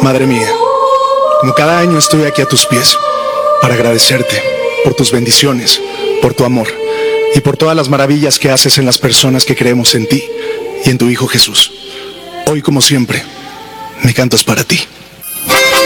Madre mía, como cada año estoy aquí a tus pies para agradecerte por tus bendiciones, por tu amor y por todas las maravillas que haces en las personas que creemos en ti y en tu Hijo Jesús. Hoy, como siempre, mi canto es para ti.